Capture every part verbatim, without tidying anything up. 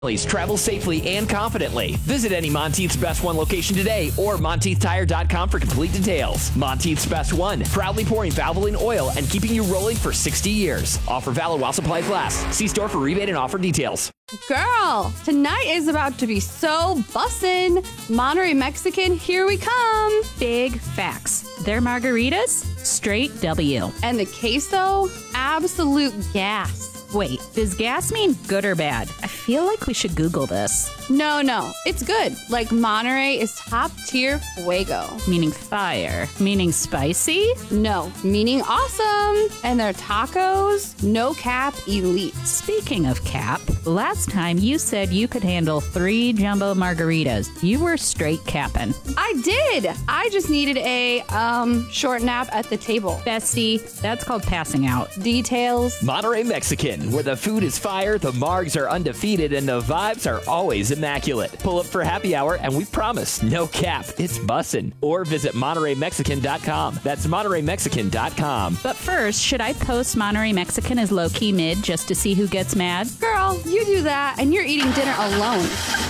Travel safely and confidently. Visit any Monteith's Best One location today or Monteith Tire dot com for complete details. Monteith's Best One, proudly pouring Valvoline oil and keeping you rolling for sixty years. Offer valid while supplies last. See store for rebate and offer details. Girl, tonight is about to be so bussin'. Monterey Mexican, here we come. Big facts. Their margaritas, straight W. And the queso, absolute gas. Wait, does gas mean good or bad? I feel like we should Google this. No, no, it's good. Like Monterey is top tier fuego. Meaning fire. Meaning spicy? No, meaning awesome. And their tacos, no cap elite. Speaking of cap, last time you said you could handle three jumbo margaritas. You were straight capping. I did. I just needed a um short nap at the table. Bestie, that's called passing out. Details. Monterey Mexican, where the food is fire, the margs are undefeated, and the vibes are always immaculate. Pull up for happy hour, and we promise, no cap, it's bussin'. Or visit Monterey Mexican dot com. That's Monterey Mexican dot com. But first, should I post Monterey Mexican as low-key mid just to see who gets mad? Girl, you do that, and you're eating dinner alone.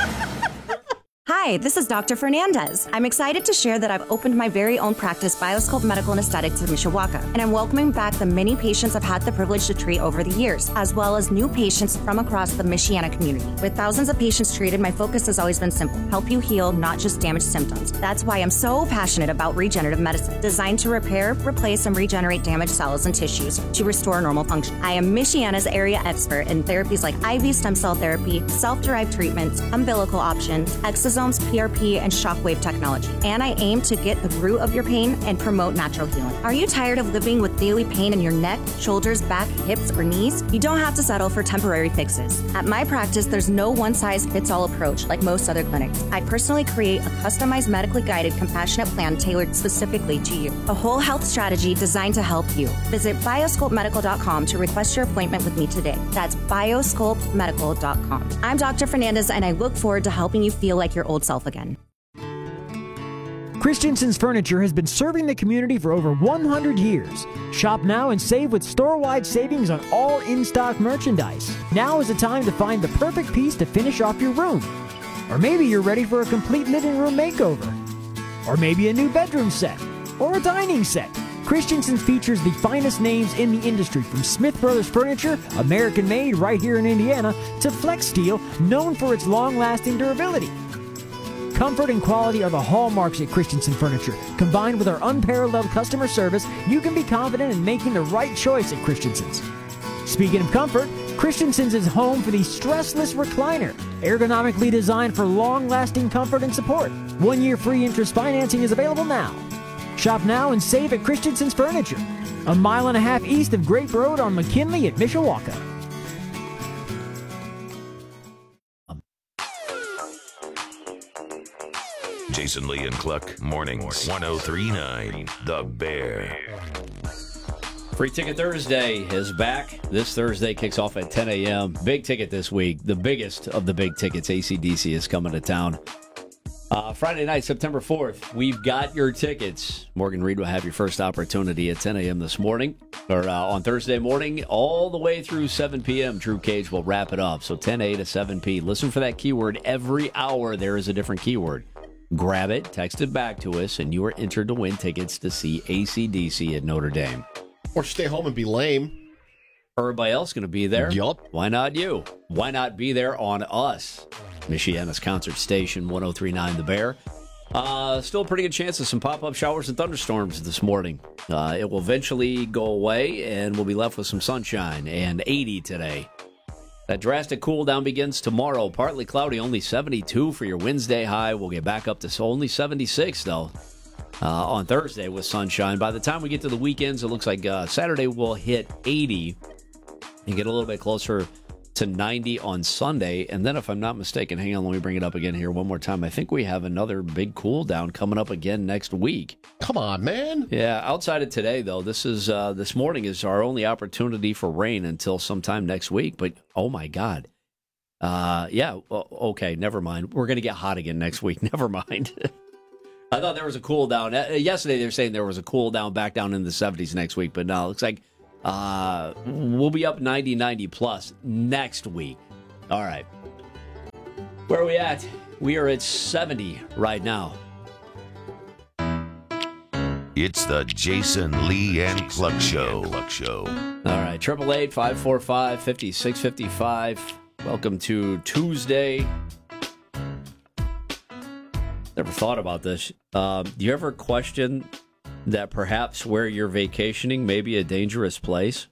Hi, this is Doctor Fernandez. I'm excited to share that I've opened my very own practice, Bioscope Medical and Aesthetics in Mishawaka, and I'm welcoming back the many patients I've had the privilege to treat over the years, as well as new patients from across the Michiana community. With thousands of patients treated, my focus has always been simple: help you heal, not just damage symptoms. That's why I'm so passionate about regenerative medicine, designed to repair, replace, and regenerate damaged cells and tissues to restore normal function. I am Michiana's area expert in therapies like I V stem cell therapy, self-derived treatments, umbilical options, exosomes, P R P, and shockwave technology. And I aim to get the root of your pain and promote natural healing. Are you tired of living with daily pain in your neck, shoulders, back, hips, or knees? You don't have to settle for temporary fixes. At my practice, there's no one-size-fits-all approach like most other clinics. I personally create a customized, medically guided, compassionate plan tailored specifically to you. A whole health strategy designed to help you. Visit bioscope medical dot com to request your appointment with me today. That's bioscope medical dot com. I'm Doctor Fernandez, and I look forward to helping you feel like your old self again. Christensen's Furniture has been serving the community for over one hundred years. Shop now and save with store-wide savings on all in-stock merchandise. Now is the time to find the perfect piece to finish off your room. Or maybe you're ready for a complete living room makeover. Or maybe a new bedroom set. Or a dining set. Christensen's features the finest names in the industry, from Smith Brothers Furniture, American-made right here in Indiana, to Flex Steel, known for its long-lasting durability. Comfort and quality are the hallmarks at Christensen Furniture. Combined with our unparalleled customer service, you can be confident in making the right choice at Christensen's. Speaking of comfort, Christensen's is home for the stressless recliner, ergonomically designed for long-lasting comfort and support. One year free interest financing is available now. Shop now and save at Christensen's Furniture, a mile and a half east of Grape Road on McKinley at Mishawaka. Jason Lee and Cluck, mornings, one oh three point nine, The Bear. Free Ticket Thursday is back. This Thursday kicks off at ten a.m. Big ticket this week. The biggest of the big tickets, A C D C, is coming to town. Uh, Friday night, September fourth, we've got your tickets. Morgan Reed will have your first opportunity at ten a.m. this morning, or uh, on Thursday morning, all the way through seven p.m. Drew Cage will wrap it up. So ten a to seven p. Listen for that keyword. Every hour there is a different keyword. Grab it, text it back to us, and you are entered to win tickets to see A C D C at Notre Dame. Or stay home and be lame. Everybody else going to be there. Yup. Why not you? Why not be there on us? Michiana's concert station, one oh three point nine The Bear. Uh, still a pretty good chance of some pop-up showers and thunderstorms this morning. Uh, it will eventually go away, and we'll be left with some sunshine and eighty today. That drastic cool down begins tomorrow. Partly cloudy, only seventy-two for your Wednesday high. We'll get back up to only seventy-six, though, uh, on Thursday with sunshine. By the time we get to the weekends, it looks like uh, Saturday will hit eighty and get a little bit closer to ninety on Sunday. And then, if I'm not mistaken, hang on, let me bring it up again here one more time. I think we have another big cool down coming up again next week. Come on, man. Yeah, outside of today, though, this is uh, this morning is our only opportunity for rain until sometime next week. But, oh, my God. Uh, yeah, well, okay, never mind. We're going to get hot again next week. Never mind. I thought there was a cool down. Uh, yesterday, they were saying there was a cool down back down in the seventies next week. But no, it looks like uh, we'll be up ninety, ninety plus next week. All right. Where are we at? We are at seventy right now. It's the Jason Lee and Cluck Show. Cluck Show. All right, triple eight five four five fifty six fifty five. Welcome to Tuesday. Never thought about this. Uh, do you ever question that perhaps where you're vacationing may be a dangerous place?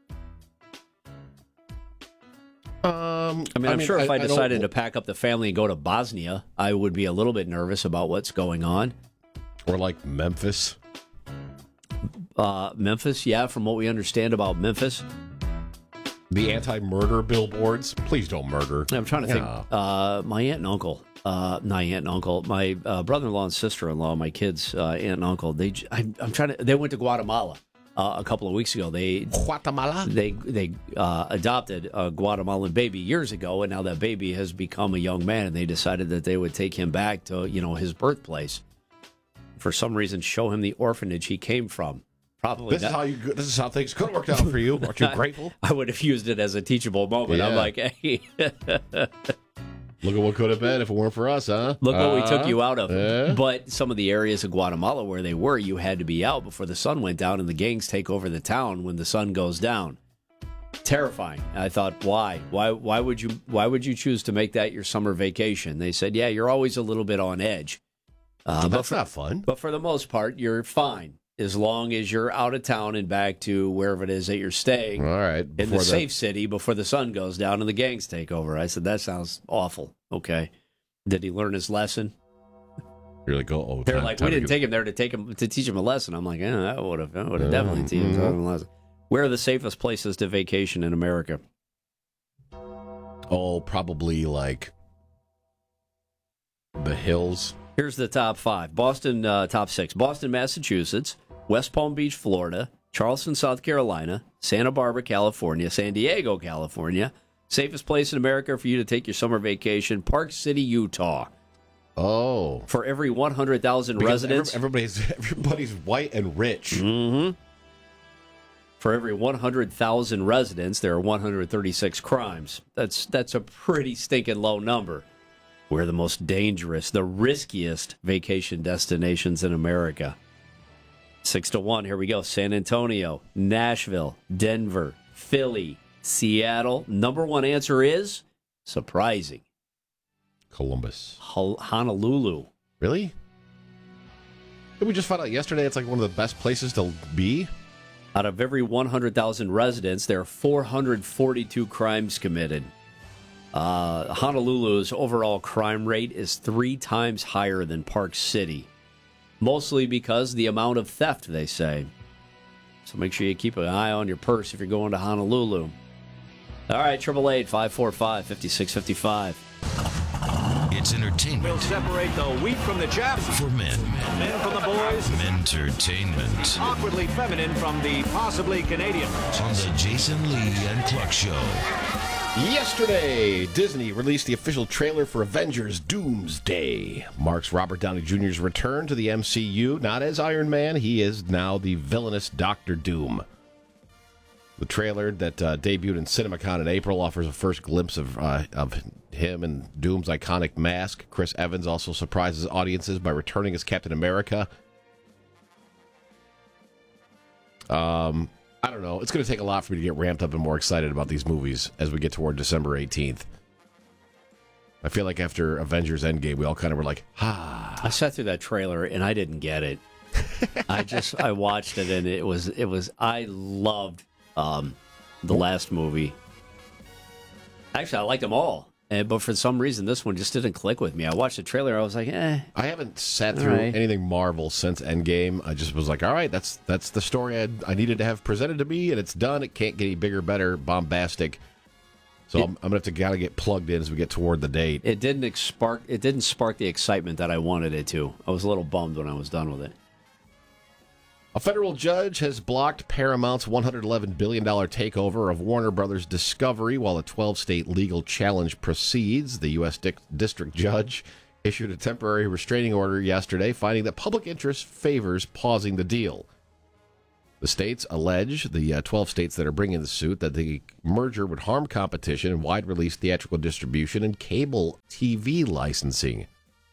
Um, I mean, I'm sure if I, I decided don't- to pack up the family and go to Bosnia, I would be a little bit nervous about what's going on. Or like Memphis. Uh, Memphis, yeah, from what we understand about Memphis. The anti-murder billboards. Please don't murder. I'm trying to Yeah. think. Uh, my aunt and uncle, uh, not aunt and uncle, my uh, brother-in-law and sister-in-law, my kids' uh, aunt and uncle. They, j- I, I'm trying to. They went to Guatemala uh, a couple of weeks ago. They Guatemala. they they uh, adopted a Guatemalan baby years ago, and now that baby has become a young man. And they decided that they would take him back to you know his birthplace. For some reason, show him the orphanage he came from. Probably This not. is how you. This is how things could have worked out for you. Aren't you grateful? I would have used it as a teachable moment. I'm Yeah. like, hey, Look at what could have been if it weren't for us, huh? look what we Uh, took you out of. eh? But some of the areas of Guatemala where they were, you had to be out before the sun went down, and the gangs take over the town when the sun goes down. Terrifying. I thought, why? Why? Why would you? Why would you choose to make that your summer vacation? They said, yeah, you're always a little bit on edge. Uh, but That's for, not fun. but for the most part, you're fine as long as you're out of town and back to wherever it is that you're staying. All right. In the before safe city before the sun goes down and the gangs take over. I said, that sounds awful. Okay. Did he learn his lesson? You're like, oh, oh They're time- like, time we to didn't get- take him there to take him to teach him a lesson. I'm like, yeah, that would have, that would have Yeah, definitely teach him mhm. a lesson. Where are the safest places to vacation in America? Oh, probably like the hills. Here's the top five. Boston, uh, top six. Boston, Massachusetts. West Palm Beach, Florida. Charleston, South Carolina. Santa Barbara, California. San Diego, California. Safest place in America for you to take your summer vacation, Park City, Utah. Oh, For every one hundred thousand because residents, every- everybody's everybody's white and rich. mm-hmm. For every one hundred thousand residents, there are one hundred thirty-six crimes. That's that's a pretty stinking low number. We're the most dangerous, the riskiest vacation destinations in America. Six to one. Here we go. San Antonio, Nashville, Denver, Philly, Seattle. Number one answer is surprising. Columbus. Hol- Honolulu. Really? Did we just find out yesterday it's like one of the best places to be? Out of every one hundred thousand residents, there are four hundred forty-two crimes committed. Uh, Honolulu's overall crime rate is three times higher than Park City, mostly because the amount of theft, they say. So make sure you keep an eye on your purse if you're going to Honolulu. All right, triple eight five four five fifty six fifty five. It's entertainment We'll separate the wheat from the chaff, for men. men from the boys, Entertainment awkwardly feminine from the possibly Canadian. on the Jason Lee and Cluck Show. Yesterday, Disney released the official trailer for Avengers Doomsday. Marks Robert Downey Junior's return to the M C U, not as Iron Man, he is now the villainous Doctor Doom. The trailer that uh, debuted in CinemaCon in April offers a first glimpse of uh, of him and Doom's iconic mask. Chris Evans also surprises audiences by returning as Captain America. Um, I don't know. It's going to take a lot for me to get ramped up and more excited about these movies as we get toward December eighteenth. I feel like after Avengers Endgame, we all kind of were like, ah. I sat through that trailer and I didn't get it. I just I watched it and it was it was I loved um, the last movie. Actually, I liked them all, and, but for some reason, this one just didn't click with me. I watched the trailer, I was like, eh. I haven't sat All through right. anything Marvel since Endgame. I just was like, all right, that's that's the story I, I needed to have presented to me, and it's done. It can't get any bigger, better, bombastic. So It- I'm, I'm gonna have to gotta get plugged in as we get toward the date. It didn't ex- spark. It didn't spark the excitement that I wanted it to. I was a little bummed when I was done with it. A federal judge has blocked Paramount's one hundred eleven billion dollars takeover of Warner Brothers Discovery while a twelve-state legal challenge proceeds. The U S Dic- District Judge issued a temporary restraining order yesterday, finding that public interest favors pausing the deal. The states allege, the uh, twelve states that are bringing the suit, that the merger would harm competition and wide-release theatrical distribution and cable T V licensing.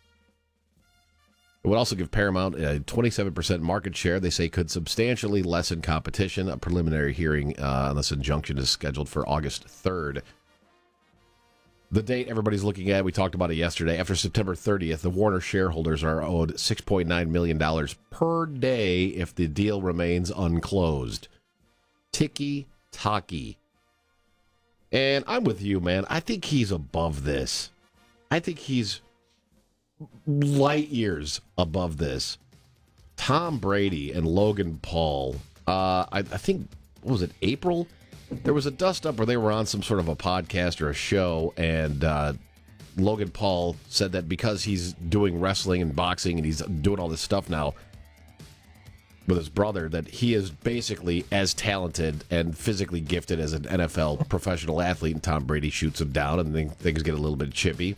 It would also give Paramount a twenty-seven percent market share. They say could substantially lessen competition. A preliminary hearing uh, on this injunction is scheduled for August third. The date everybody's looking at, we talked about it yesterday. After September thirtieth, the Warner shareholders are owed six point nine million dollars per day if the deal remains unclosed. Ticky-tacky. And I'm with you, man. I think he's above this. I think he's light years above this. Tom Brady and Logan Paul, uh, I, I think, what was it, April? There was a dust-up where they were on some sort of a podcast or a show, and uh, Logan Paul said that because he's doing wrestling and boxing and he's doing all this stuff now with his brother, that he is basically as talented and physically gifted as an N F L professional athlete, and Tom Brady shoots him down, and then things get a little bit chippy.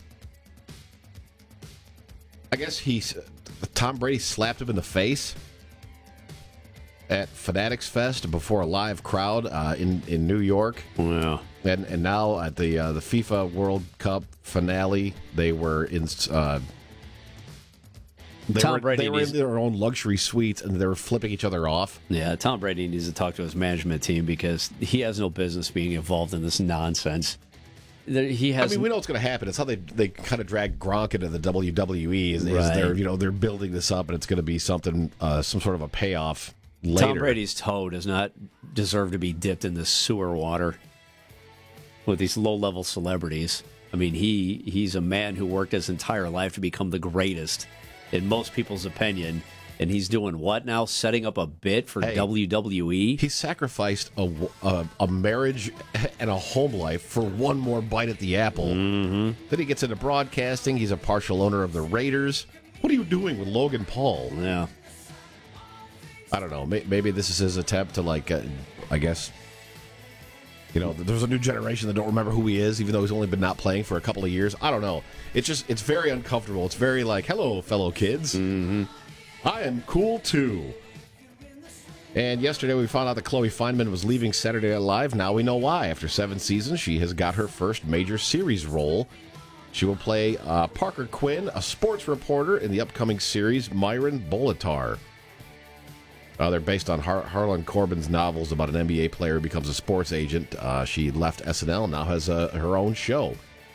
I guess he, Tom Brady slapped him in the face at Fanatics Fest before a live crowd uh, in in New York. Yeah. And and now at the uh, the FIFA World Cup finale, they were in uh, they Tom were, Brady they were needs- in their own luxury suites, and they were flipping each other off. Yeah, Tom Brady needs to talk to his management team because he has no business being involved in this nonsense. There- He has. I mean, we know what's going to happen. It's how they they kind of drag Gronk into the W W E. Is, is Right. they're you know they're building this up, and it's going to be something uh, some sort of a payoff later. Tom Brady's toe does not deserve to be dipped in this sewer water with these low-level celebrities. I mean, he he's a man who worked his entire life to become the greatest, in most people's opinion, and he's doing what now? Setting up a bit for Hey, W W E? He sacrificed a, a, a marriage and a home life for one more bite at the apple. Mm-hmm. Then he gets into broadcasting. He's a partial owner of the Raiders. What are you doing with Logan Paul? Yeah. I don't know. Maybe this is his attempt to, like, uh, I guess, you know, there's a new generation that don't remember who he is, even though he's only been not playing for a couple of years. I don't know. It's just, it's very uncomfortable. It's very like, hello, fellow kids. Mm-hmm. I am cool, too. And yesterday we found out that Chloe Fineman was leaving Saturday Night Live. Now we know why. After seven seasons, she has got her first major series role. She will play uh, Parker Quinn, a sports reporter, in the upcoming series Myron Bolitar. Uh, they're based on Har- Harlan Corbin's novels about an N B A player who becomes a sports agent. Uh, she left S N L and now has uh, her own show.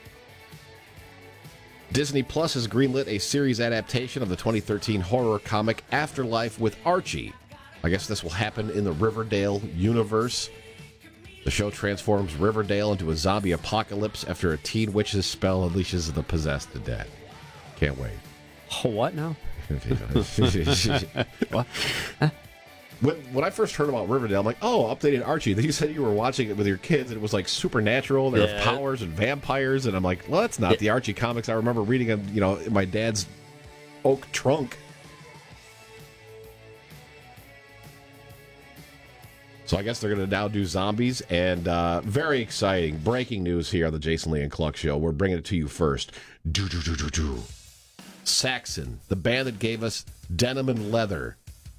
Disney Plus has greenlit a series adaptation of the twenty thirteen horror comic Afterlife with Archie. I guess this will happen in the Riverdale universe. The show transforms Riverdale into a zombie apocalypse after a teen witch's spell unleashes the possessed to death. Can't wait. What now? What? When, when I first heard about Riverdale, I'm like, oh, updated Archie. Then you said you were watching it with your kids, and it was like supernatural. There Yeah. were powers and vampires, and I'm like, well, that's not Yeah. the Archie comics I remember reading, in, you know, in my dad's oak trunk. So I guess they're going to now do zombies, and uh, very exciting. Breaking news here on the Jason Lee and Cluck Show. We're bringing it to you first. Do do do do do. Saxon, the band that gave us Denim and Leather.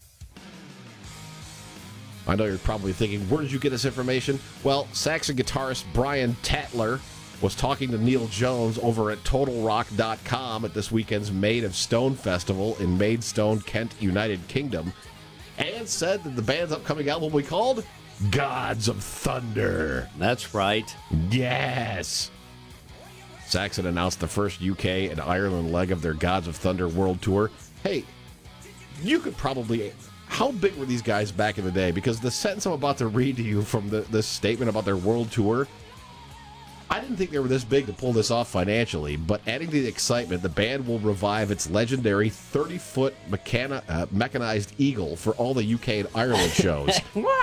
I know you're probably thinking, where did you get this information? Well, Saxon guitarist Brian Tatler was talking to Neil Jones over at Total Rock dot com at this weekend's Maid of Stone Festival in Maidstone, Kent, United Kingdom, and said that the band's upcoming album will be called Gods of Thunder. That's right. Yes! Saxon announced the first U K and Ireland leg of their Gods of Thunder world tour. Hey, you could probably... How big were these guys back in the day? Because the sentence I'm about to read to you from the, this statement about their world tour, I didn't think they were this big to pull this off financially, but adding to the excitement, the band will revive its legendary thirty-foot mechani- uh, mechanized eagle for all the U K and Ireland shows.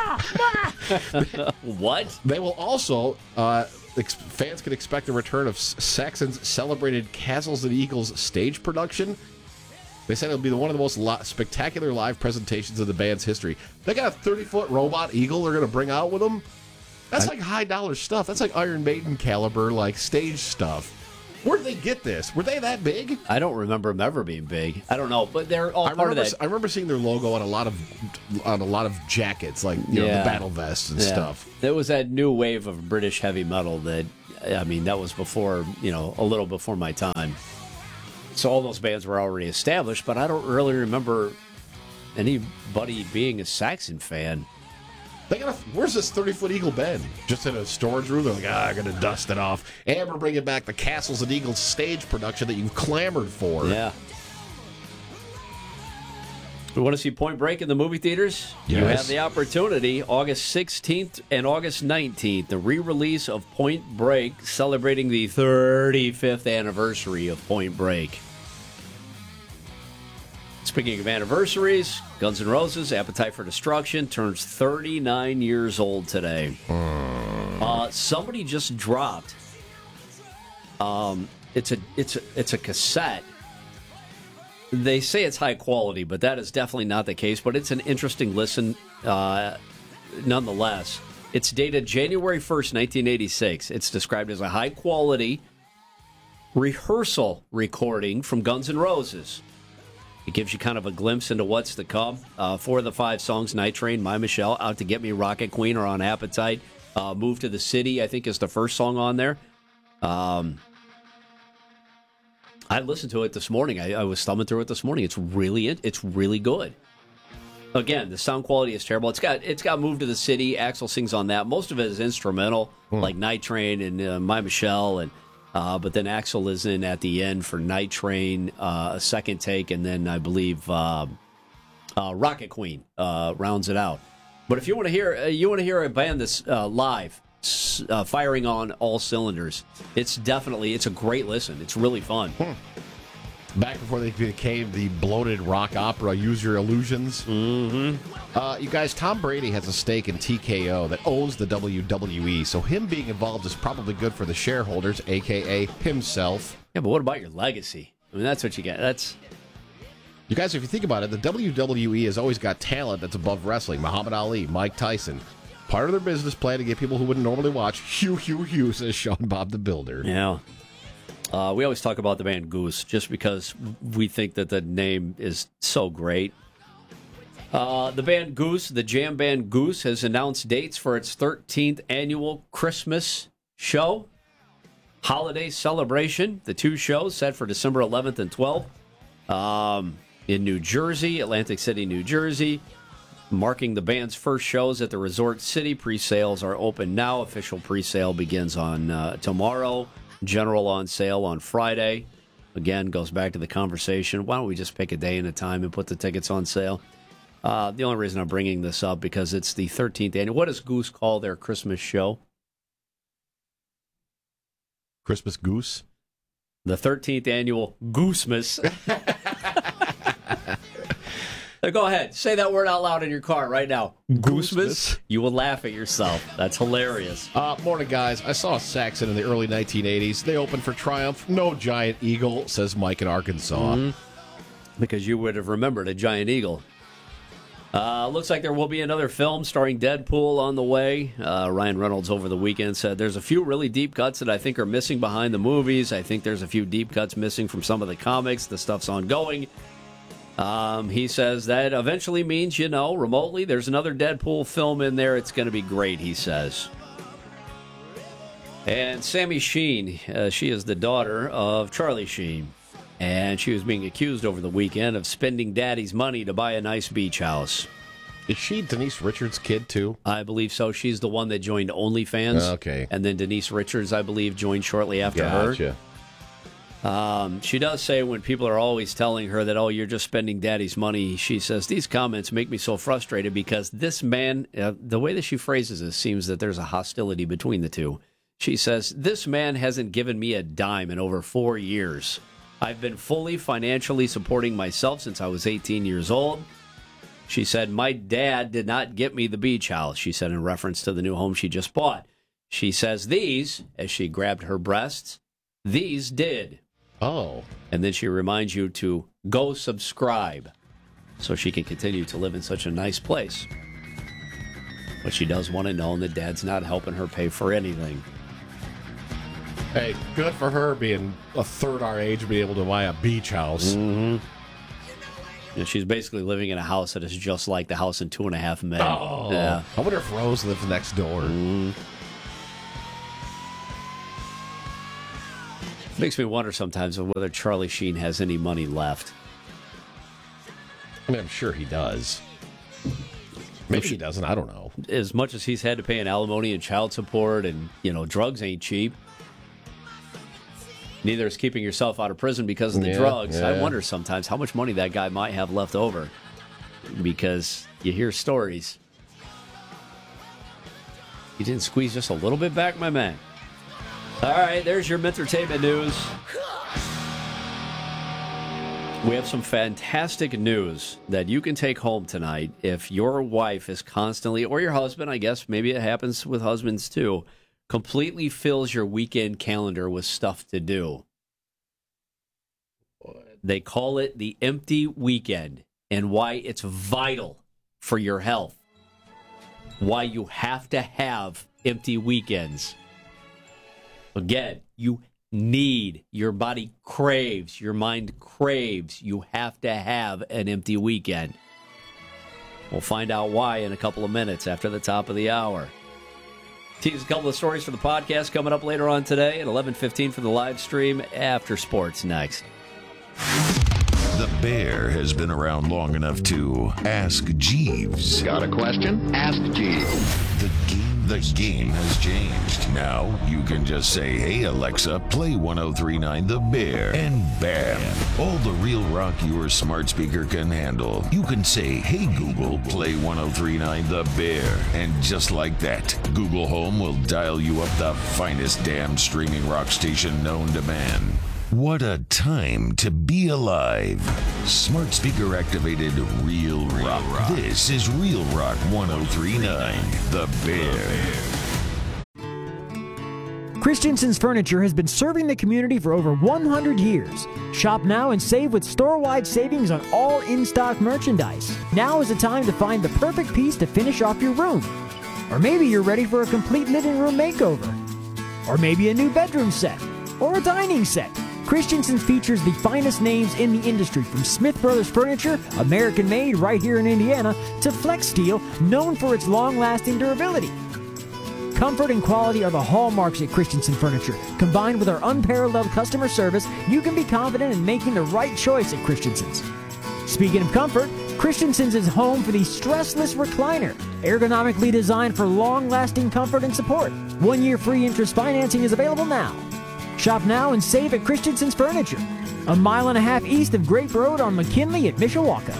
What? They will also, uh, ex- fans can expect the return of S- Saxon's celebrated Castles and Eagles stage production. They said it'll be one of the most lo- spectacular live presentations of the band's history. They got a thirty-foot robot eagle they're going to bring out with them. That's like high-dollar stuff. That's like Iron Maiden caliber, like, stage stuff. Where did they get this? Were they that big? I don't remember them ever being big. I don't know, but they're all I part remember, of that. I remember seeing their logo on a lot of on a lot of jackets, like you know Yeah. the battle vests and Yeah. stuff. There was that new wave of British heavy metal that, I mean, that was before, you know, a little before my time. So all those bands were already established, but I don't really remember anybody being a Saxon fan. They got a, where's this thirty-foot Eagle been? Just in a storage room? They're like, ah, I'm going to dust it off. And we're bringing back the Castles and Eagles stage production that you've clamored for. Yeah. We want to see Point Break in the movie theaters? You Yes. have the opportunity. August sixteenth and August nineteenth, the re-release of Point Break, celebrating the thirty-fifth anniversary of Point Break. Speaking of anniversaries, Guns N' Roses, Appetite for Destruction, turns thirty-nine years old today. Uh, somebody just dropped. Um, it's a it's a it's a cassette. They say it's high quality, but that is definitely not the case. But it's an interesting listen, uh, nonetheless. It's dated January first, nineteen eighty-six. It's described as a high quality rehearsal recording from Guns N' Roses. It gives you kind of a glimpse into what's to come. Uh, four of the five songs, Night Train, My Michelle, Out to Get Me, Rocket Queen, are on Appetite. Uh, Move to the City, I think, is the first song on there. Um, I listened to it this morning. I, I was thumbing through it this morning. It's really, it's really good. Again, the sound quality is terrible. It's got it's got Move to the City. Axl sings on that. Most of it is instrumental, hmm. like Night Train and uh, My Michelle, and uh, but then Axl is in at the end for Night Train, uh, a second take, and then I believe uh, uh, Rocket Queen uh, rounds it out. But if you want to hear uh, you want to hear a band that's uh, live, uh, firing on all cylinders, it's definitely it's a great listen. It's really fun. Hmm. Back before they became the bloated rock opera, Use Your Illusions. Mm-hmm. Uh, you guys, Tom Brady has a stake in T K O that owns the W W E, so him being involved is probably good for the shareholders, a k a himself. Yeah, but what about your legacy? I mean, that's what you get. That's... You guys, if you think about it, the W W E has always got talent that's above wrestling. Muhammad Ali, Mike Tyson. Part of their business plan to get people who wouldn't normally watch. Hugh, Hugh, Hugh, says Sean Bob the Builder. Yeah. Uh, we always talk about the band Goose just because we think that the name is so great. Uh, the band Goose, the jam band Goose, has announced dates for its thirteenth annual Christmas show. Holiday celebration. The two shows set for December eleventh and twelfth um, in New Jersey, Atlantic City, New Jersey. Marking the band's first shows at the Resort City. Pre-sales are open now. Official pre-sale begins on uh, tomorrow. General on sale on Friday. Again, goes back to the conversation. Why don't we just pick a day and a time and put the tickets on sale? Uh, the only reason I'm bringing this up because it's the thirteenth annual. What does Goose call their Christmas show? Christmas Goose? The thirteenth annual Goosemas. Go ahead. Say that word out loud in your car right now. Goosemas. You will laugh at yourself. That's hilarious. Uh, morning, guys. I saw Saxon in the early nineteen eighties. They opened for Triumph. No giant eagle, says Mike in Arkansas. Mm-hmm. Because you would have remembered a giant eagle. Uh, looks like there will be another film starring Deadpool on the way. Uh, Ryan Reynolds over the weekend said there's a few really deep cuts that I think are missing behind the movies. I think there's a few deep cuts missing from some of the comics. The stuff's ongoing. Um, he says that eventually means, you know, remotely, there's another Deadpool film in there. It's going to be great, he says. And Sammy Sheen, uh, she is the daughter of Charlie Sheen. And she was being accused over the weekend of spending daddy's money to buy a nice beach house. Is she Denise Richards' kid, too? I believe so. She's the one that joined OnlyFans. Okay. And then Denise Richards, I believe, joined shortly after Gotcha. her. Um, she does say when people are always telling her that, oh, you're just spending daddy's money, she says, these comments make me so frustrated because this man, uh, the way that she phrases it seems that there's a hostility between the two. She says, this man hasn't given me a dime in over four years. I've been fully financially supporting myself since I was eighteen years old. She said, my dad did not get me the beach house, she said in reference to the new home she just bought. She says these, as she grabbed her breasts, these did. Oh. And then she reminds you to go subscribe so she can continue to live in such a nice place. But she does want to know that dad's not helping her pay for anything. Hey, good for her being a third our age, being able to buy a beach house. Mm-hmm. And she's basically living in a house that is just like the house in Two and a Half Men. Oh, yeah. I wonder if Rose lives next door. Mm-hmm. Makes me wonder sometimes whether Charlie Sheen has any money left. I mean, I'm sure he does. Maybe he doesn't. I don't know. As much as he's had to pay in alimony and child support, and you know, drugs ain't cheap. Neither is keeping yourself out of prison because of the yeah, drugs. Yeah, I yeah. wonder sometimes how much money that guy might have left over, because you hear stories. You didn't squeeze just a little bit back, my man. All right, there's your entertainment news. We have some fantastic news that you can take home tonight if your wife is constantly, or your husband, I guess maybe it happens with husbands too, completely fills your weekend calendar with stuff to do. They call it the empty weekend, and why it's vital for your health. Why you have to have empty weekends. Again, you need, your body craves, your mind craves, you have to have an empty weekend. We'll find out why in a couple of minutes after the top of the hour. Tease a couple of stories for the podcast coming up later on today at eleven fifteen for the live stream after sports next. The Bear has been around long enough to ask Jeeves. Got a question? Ask Jeeves. The game, the game has changed. Now you can just say, "Hey Alexa, play one oh three point nine The Bear," and bam, all the real rock your smart speaker can handle. You can say, "Hey Google, play one oh three point nine The Bear," and just like that, Google Home will dial you up the finest damn streaming rock station known to man. What a time to be alive. Smart speaker activated Real Rock. This is Real Rock one oh three point nine The Bear. Christensen's Furniture has been serving the community for over one hundred years. Shop now and save with store-wide savings on all in-stock merchandise. Now is the time to find the perfect piece to finish off your room. Or maybe you're ready for a complete living room makeover. Or maybe a new bedroom set. Or a dining set. Christensen features the finest names in the industry, from Smith Brothers Furniture, American-made right here in Indiana, to Flex Steel, known for its long-lasting durability. Comfort and quality are the hallmarks at Christensen Furniture. Combined with our unparalleled customer service, you can be confident in making the right choice at Christensen's. Speaking of comfort, Christensen's is home for the stressless recliner, ergonomically designed for long-lasting comfort and support. One-year free interest financing is available now. Shop now and save at Christensen's Furniture, a mile and a half east of Grape Road on McKinley at Mishawaka.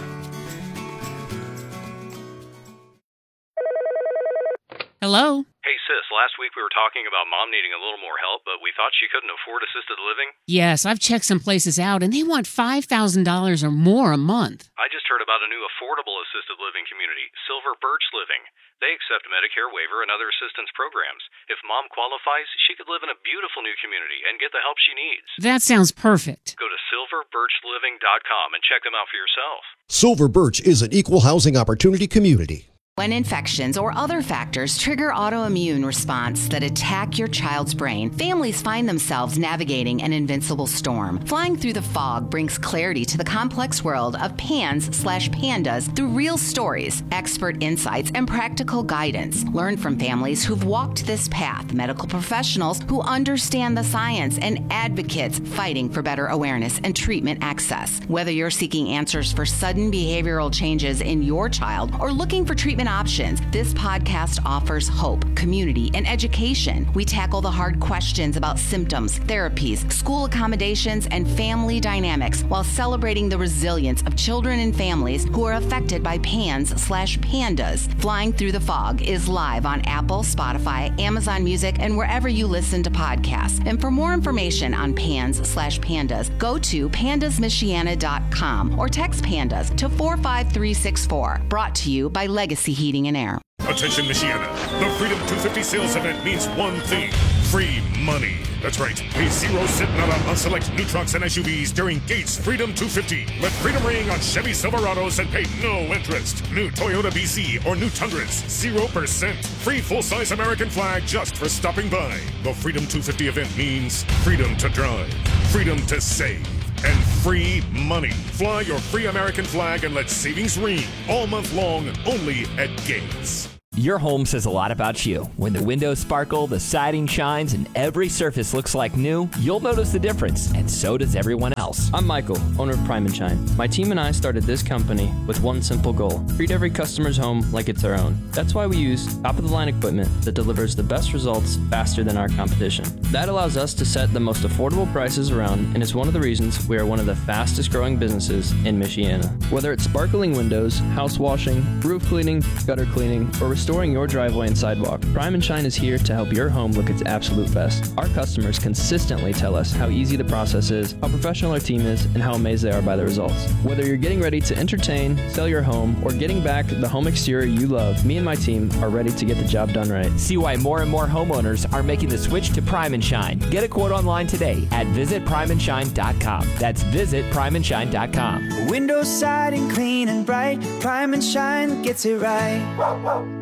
Hello? Hey, sis, last week we were talking about mom needing a little more help, but we thought she couldn't afford assisted living. Yes, I've checked some places out, and they want five thousand dollars or more a month. I just heard about a new affordable assisted living community, Silver Birch Living. They accept Medicare waiver and other assistance programs. If mom qualifies, she could live in a beautiful new community and get the help she needs. That sounds perfect. Go to silver birch living dot com and check them out for yourself. Silver Birch is an equal housing opportunity community. When infections or other factors trigger autoimmune response that attack your child's brain, families find themselves navigating an invincible storm. Flying Through the Fog brings clarity to the complex world of PANS slash PANDAS through real stories, expert insights, and practical guidance. Learn from families who've walked this path, medical professionals who understand the science, and advocates fighting for better awareness and treatment access. Whether you're seeking answers for sudden behavioral changes in your child or looking for treatment options, this podcast offers hope, community, and education. We tackle the hard questions about symptoms, therapies, school accommodations, and family dynamics while celebrating the resilience of children and families who are affected by PANS slash PANDAS. Flying Through the Fog is live on Apple, Spotify, Amazon Music, and wherever you listen to podcasts. And for more information on PANS slash PANDAS, go to pandas michiana dot com or text PANDAS to four five three six four. Brought to you by Legacy Heating and Air. Attention, Michiana. The Freedom two fifty sales event means one thing. free money. That's right. Pay zero cent nada on select new trucks and S U Vs during Gates Freedom two fifty. Let freedom ring on Chevy Silverados and pay no interest. New Toyota B Z or new Tundras, zero percent. Free full-size American flag just for stopping by. The Freedom two fifty event means freedom to drive, freedom to save, and free money. Fly your free American flag and let savings ring all month long only at Gates. Your home says a lot about you. When the windows sparkle, the siding shines, and every surface looks like new, you'll notice the difference, and so does everyone else. I'm Michael, owner of Prime and Shine. My team and I started this company with one simple goal: treat every customer's home like it's our own. That's why we use top-of-the-line equipment that delivers the best results faster than our competition. That allows us to set the most affordable prices around, and is one of the reasons we are one of the fastest-growing businesses in Michiana. Whether it's sparkling windows, house washing, roof cleaning, gutter cleaning, or restoring your driveway and sidewalk, Prime and Shine is here to help your home look its absolute best. Our customers consistently tell us how easy the process is, how professional our team is, and how amazed they are by the results. Whether you're getting ready to entertain, sell your home, or getting back the home exterior you love, me and my team are ready to get the job done right. See why more and more homeowners are making the switch to Prime and Shine. Get a quote online today at visit prime and shine dot com. That's visit prime and shine dot com. Windows, siding, clean and bright. Prime and Shine gets it right.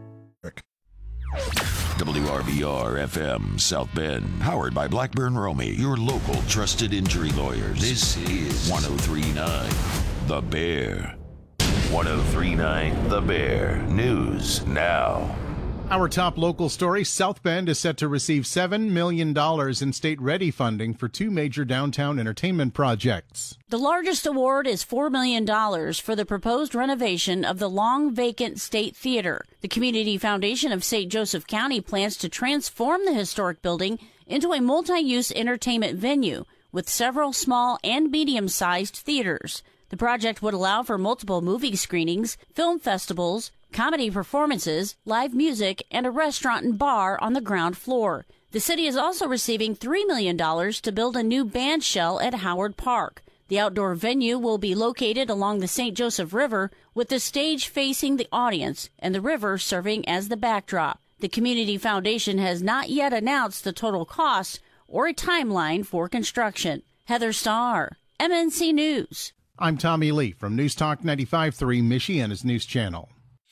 W R B R F M South Bend, powered by Blackburn Romy, your local trusted injury lawyers. This is one oh three point nine The Bear. one oh three point nine The Bear. News now. Our top local story: South Bend is set to receive seven million dollars in state ready funding for two major downtown entertainment projects. The largest award is four million dollars for the proposed renovation of the long vacant State Theater. The Community Foundation of Saint Joseph County plans to transform the historic building into a multi-use entertainment venue with several small and medium-sized theaters. The project would allow for multiple movie screenings, film festivals, comedy performances, live music, and a restaurant and bar on the ground floor. The city is also receiving three million dollars to build a new band shell at Howard Park. The outdoor venue will be located along the Saint Joseph River, with the stage facing the audience and the river serving as the backdrop. The Community Foundation has not yet announced the total cost or a timeline for construction. Heather Starr, M N C News. I'm Tommy Lee from News Talk ninety-five point three, Michiana's News Channel.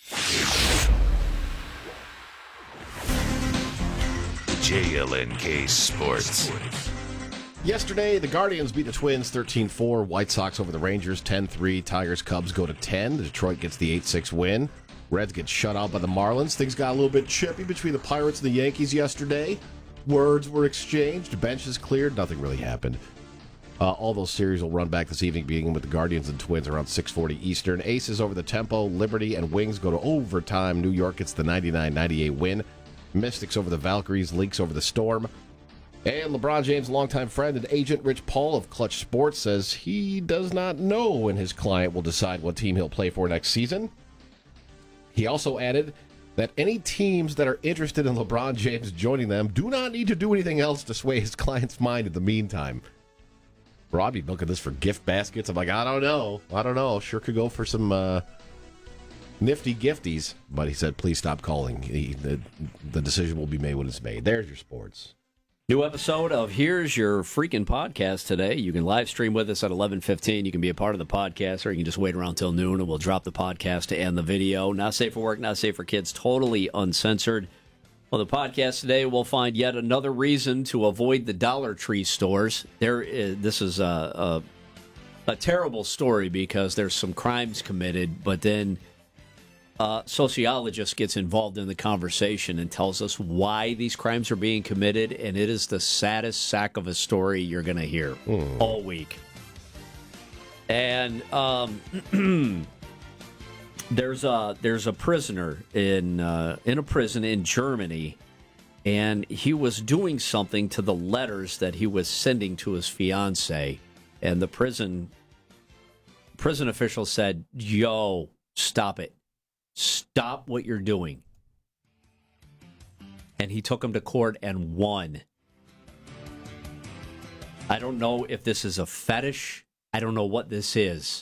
J L N K Sports. Yesterday, the Guardians beat the Twins thirteen four. White Sox over the Rangers ten three. Tigers, Cubs go to ten. Detroit gets the eight six win. Reds get shut out by the Marlins. Things got a little bit chippy between the Pirates and the Yankees yesterday. Words were exchanged. Benches cleared. Nothing really happened. Uh, all those series will run back this evening, beginning with the Guardians and Twins around six forty Eastern. Aces over the Tempo. Liberty and Wings go to overtime. New York gets the ninety-nine ninety-eight win. Mystics over the Valkyries. Lynx over the Storm. And LeBron James' longtime friend and agent Rich Paul of Clutch Sports says he does not know when his client will decide what team he'll play for next season. He also added that any teams that are interested in LeBron James joining them do not need to do anything else to sway his client's mind in the meantime. Bro, I'd be milking this for gift baskets. I'm like, I don't know. I don't know. Sure could go for some uh, nifty gifties. But he said, please stop calling. He, the, the decision will be made when it's made. There's your sports. New episode of Here's Your Freaking Podcast today. You can live stream with us at eleven fifteen. You can be a part of the podcast, or you can just wait around till noon, and we'll drop the podcast to end the video. Not safe for work, not safe for kids, totally uncensored. On the podcast today, we'll find yet another reason to avoid the Dollar Tree stores. There, is, this is a, a, a terrible story because there's some crimes committed, but then a sociologist gets involved in the conversation and tells us why these crimes are being committed, and it is the saddest sack of a story you're going to hear mm. all week. And um, there's a there's a prisoner in uh, in a prison in Germany, and he was doing something to the letters that he was sending to his fiancée, and the prison prison official said, "Yo, stop it. Stop what you're doing." And he took him to court and won. I don't know if this is a fetish. I don't know what this is.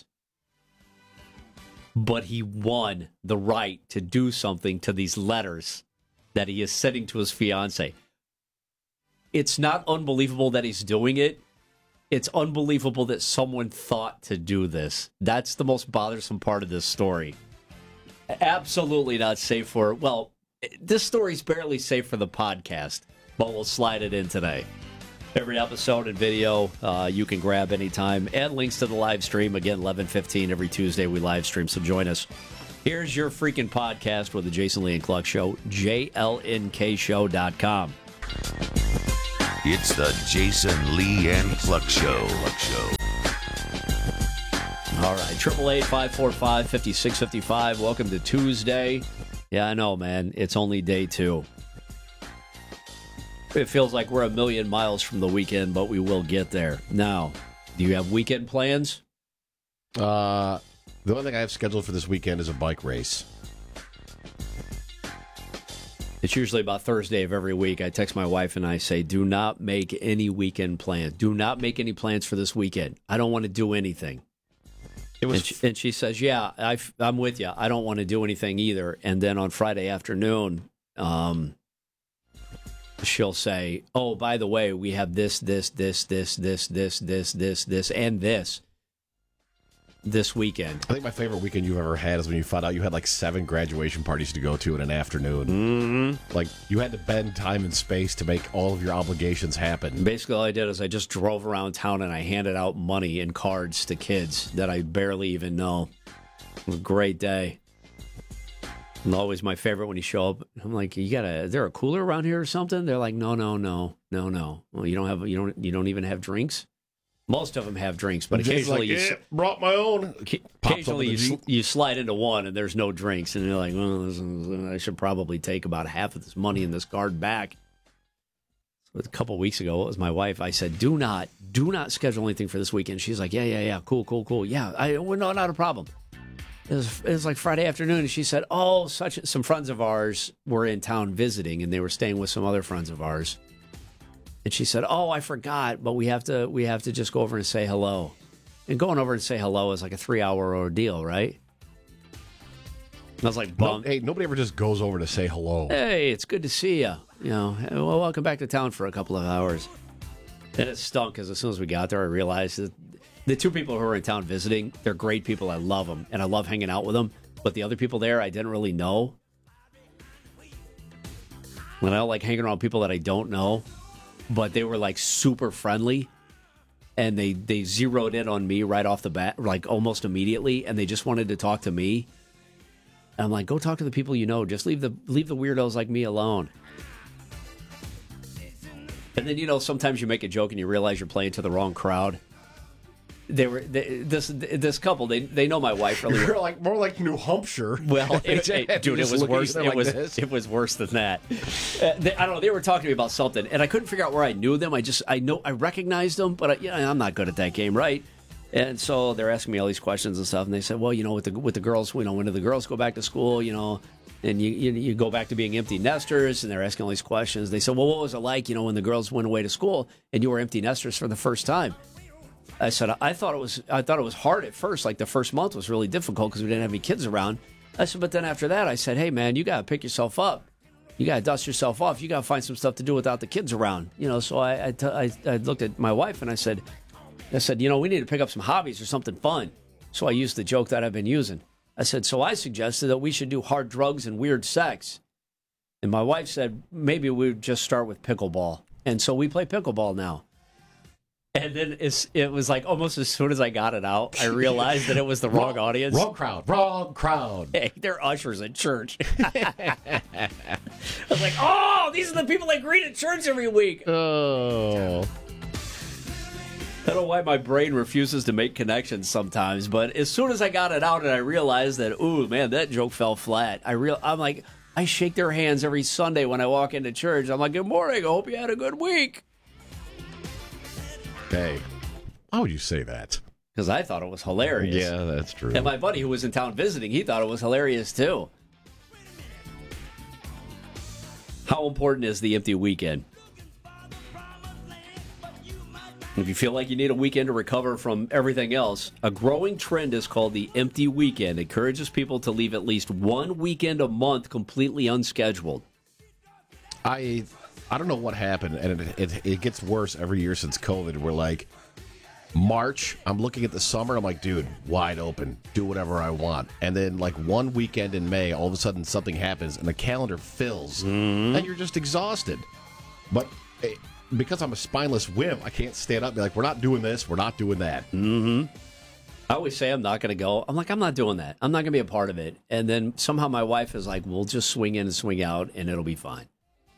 But he won the right to do something to these letters that he is sending to his fiancée. it's not unbelievable that he's doing it. It's unbelievable that someone thought to do this. That's the most bothersome part of this story. Absolutely not safe for, well, this story's barely safe for the podcast, but we'll slide it in today. Every episode and video uh, you can grab anytime, and links to the live stream. Again, eleven fifteen every Tuesday we live stream, so join us. Here's your freaking podcast with the Jason Lee and Cluck Show, J L N K show dot com. It's the Jason Lee and Cluck Show. Cluck Show. All right, eight eight eight, five four five, five six five five. Welcome to Tuesday. Yeah, I know, man. It's only day two. It feels like we're a million miles from the weekend, but we will get there. Now, do you have weekend plans? Uh, the only thing I have scheduled for this weekend is a bike race. It's usually about Thursday of every week. I text my wife and I say, do not make any weekend plans. Do not make any plans for this weekend. I don't want to do anything. It was, and, she, and she says, yeah, I, I'm with you. I don't want to do anything either. And then on Friday afternoon, um, she'll say, oh, by the way, we have this, this, this, this, this, this, this, this, this, and this this weekend. I think my favorite weekend you've ever had is when you found out you had like seven graduation parties to go to in an afternoon. Mm-hmm. Like, you had to bend time and space to make all of your obligations happen. Basically, all I did is I just drove around town and I handed out money and cards to kids that I barely even know. It was a great day. And always my favorite when you show up. I'm like, you gotta, is there a cooler around here or something? They're like, no, no, no, no, no. Well, you don't have, you don't, you don't even have drinks. Most of them have drinks, but occasionally like, you yeah, brought my own. Occasionally you, sl- you slide into one and there's no drinks, and you're like, well, this is, I should probably take about half of this money in this card back. So a couple of weeks ago, it was my wife. I said, do not, do not schedule anything for this weekend. She's like, yeah, yeah, yeah, cool, cool, cool. Yeah, I, well, no, not a problem. It was, it was like Friday afternoon, and she said, oh, such some friends of ours were in town visiting, and they were staying with some other friends of ours. And she said, oh, I forgot, but we have to we have to just go over and say hello. And going over and say hello is like a three-hour ordeal, right? And I was like, bummed. No, hey, nobody ever just goes over to say hello. Hey, it's good to see you. You know, well, welcome back to town for a couple of hours. And it stunk because as soon as we got there, I realized that the two people who were in town visiting, they're great people. I love them, and I love hanging out with them. But the other people there, I didn't really know. And I don't like hanging around people that I don't know. But they were like super friendly, and they, they zeroed in on me right off the bat, like almost immediately, and they just wanted to talk to me. And I'm like, go talk to the people you know. Just leave the leave the weirdos like me alone. And then, you know, sometimes you make a joke and you realize you're playing to the wrong crowd. They were they, this this couple. They they know my wife really well. You're like more like New Hampshire. Well, it, it, dude, it was worse. It like was this. it was worse than that. Uh, they, I don't know. They were talking to me about something, and I couldn't figure out where I knew them. I just I know I recognized them, but I, you know, I'm not good at that game, right? And so they're asking me all these questions and stuff, and they said, well, you know, with the with the girls, you know, when do the girls go back to school, you know? And you, you you go back to being empty nesters, and they're asking all these questions. They said, well, what was it like, you know, when the girls went away to school and you were empty nesters for the first time? I said, I thought it was I thought it was hard at first. Like the first month was really difficult because we didn't have any kids around. I said, but then after that, I said, hey, man, you got to pick yourself up. You got to dust yourself off. You got to find some stuff to do without the kids around. You know, so I I, t- I I looked at my wife and I said, I said, you know, we need to pick up some hobbies or something fun. So I used the joke that I've been using. I said, so I suggested that we should do hard drugs and weird sex. And my wife said, maybe we would just start with pickleball. And so we play pickleball now. And then it's, it was like almost as soon as I got it out, I realized that it was the wrong, wrong audience. Wrong crowd. Wrong crowd. Hey, they're ushers at church. I was like, oh, these are the people I greet at church every week. Oh. I don't know why my brain refuses to make connections sometimes, but as soon as I got it out and I realized that, ooh, man, that joke fell flat. I real, I'm like, I shake their hands every Sunday when I walk into church. I'm like, good morning. I hope you had a good week. Hey, why would you say that? Because I thought it was hilarious. Yeah, that's true. And my buddy who was in town visiting, he thought it was hilarious too. How important is the empty weekend? If you feel like you need a weekend to recover from everything else, a growing trend is called the empty weekend. It encourages people to leave at least one weekend a month completely unscheduled. I I don't know what happened, and it, it, it gets worse every year since COVID. We're like, March, I'm looking at the summer, I'm like, dude, wide open, do whatever I want. And then, like, one weekend in May, all of a sudden something happens, and the calendar fills, mm-hmm. and you're just exhausted. But it, because I'm a spineless wimp, I can't stand up and be like, we're not doing this, we're not doing that. Mm-hmm. I always say I'm not going to go. I'm like, I'm not doing that. I'm not going to be a part of it. And then somehow my wife is like, we'll just swing in and swing out, and it'll be fine.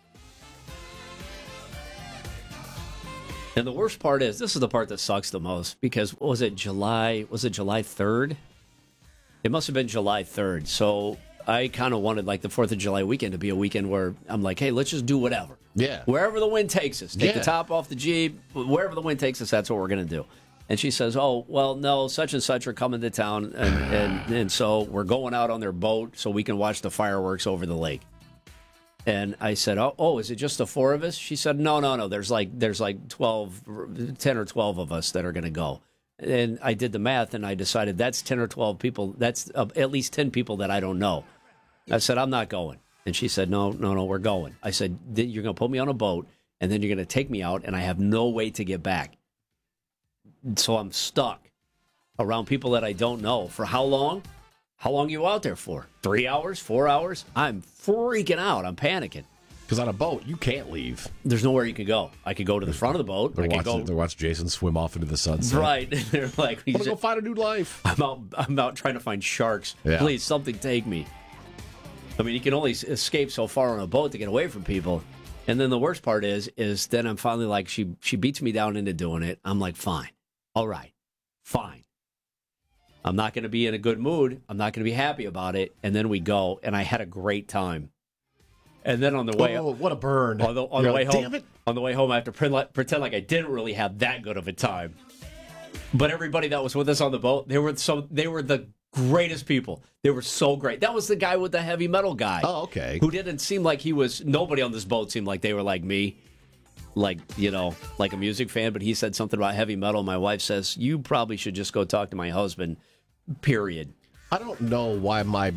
And the worst part is, this is the part that sucks the most, because was it July, was it July third? It must have been July third. So I kind of wanted, like, the fourth of July weekend to be a weekend where I'm like, hey, let's just do whatever. Yeah. Wherever the wind takes us. Take yeah. the top off the Jeep. Wherever the wind takes us, that's what we're going to do. And she says, oh, well, no, such and such are coming to town, and, and, and so we're going out on their boat so we can watch the fireworks over the lake. And I said, oh, oh, is it just the four of us? She said, no, no, no. There's like there's like twelve, ten or twelve of us that are going to go. And I did the math, and I decided that's ten or twelve people. That's uh, at least ten people that I don't know. I said, I'm not going. And she said, no, no, no, we're going. I said, you're going to put me on a boat, and then you're going to take me out, and I have no way to get back. So I'm stuck around people that I don't know. For how long? How long are you out there for? Three hours? Four hours? I'm freaking out. I'm panicking. Because on a boat, you can't leave. There's nowhere you can go. I could go to the front of the boat. They're, I could watching, go... they're watching Jason swim off into the sunset. Right. They're like, I'm going to go find a new life. I'm out, I'm out trying to find sharks. Yeah. Please, something take me. I mean, you can only escape so far on a boat to get away from people. And then the worst part is, is then I'm finally like, she she beats me down into doing it. I'm like, fine. All right. Fine. I'm not going to be in a good mood. I'm not going to be happy about it. And then we go, and I had a great time. And then on the way, oh, what a burn! On the, on the way like, home, damn it. on the way home, I have to pretend like, pretend like I didn't really have that good of a time. But everybody that was with us on the boat, they were so they were the greatest people. They were so great. That was the guy with the heavy metal guy. Oh, okay. Who didn't seem like he was. Nobody on this boat seemed like they were like me. Like, you know, like a music fan, but he said something about heavy metal. My wife says, you probably should just go talk to my husband, period. I don't know why my,